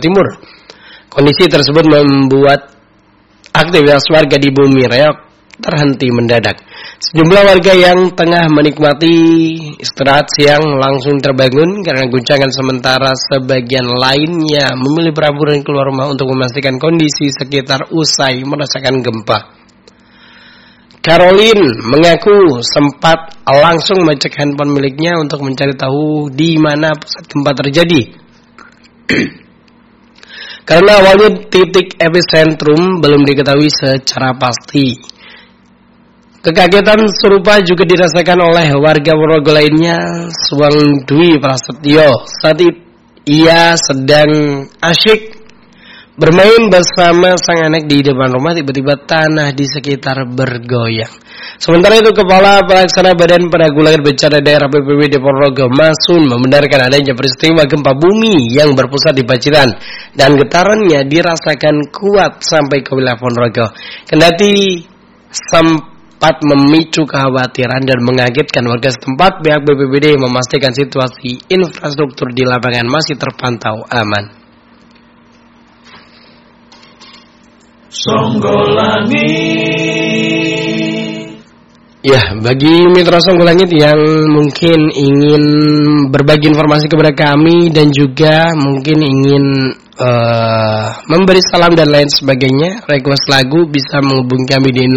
Timur. Kondisi tersebut membuat aktivitas warga di Bumi Reok terhenti mendadak. Sejumlah warga yang tengah menikmati istirahat siang langsung terbangun karena guncangan, sementara sebagian lainnya memilih berhamburan keluar rumah untuk memastikan kondisi sekitar usai merasakan gempa. Caroline mengaku sempat langsung mengecek handphone miliknya untuk mencari tahu di mana pusat gempa terjadi. Karena awalnya titik epicentrum belum diketahui secara pasti. Kekagetan serupa juga dirasakan oleh warga Ponorogo lainnya, Suwang Dwi Prasetyo. Saat ia sedang asyik bermain bersama sang anak di depan rumah, tiba-tiba tanah di sekitar bergoyang. Sementara itu, Kepala Pelaksana Badan Penanggulangan Bencana Daerah BPBD Ponorogo, Masun, membenarkan adanya peristiwa gempa bumi yang berpusat di Pacitan dan getarannya dirasakan kuat sampai ke wilayah Ponorogo. Kendati sempat memicu kekhawatiran dan mengagetkan warga setempat, pihak BPBD memastikan situasi infrastruktur di lapangan masih terpantau aman. Ya, bagi mitra Songgolangit yang mungkin ingin berbagi informasi kepada kami dan juga mungkin ingin memberi salam dan lain sebagainya, request lagu, bisa menghubungi kami di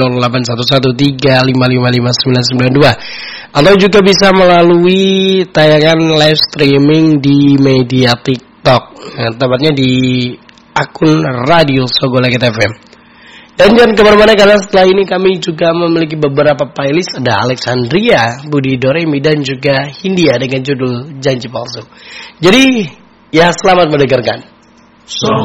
081135555992 atau juga bisa melalui tayangan live streaming di media TikTok, tepatnya di akun Radio Songgolangit FM. Dan jangan kemana-mana karena setelah ini kami juga memiliki beberapa playlist. Ada Alexandria, Budi Doremi dan juga Hindia dengan judul Janji Palsu. Jadi ya, selamat mendengarkan.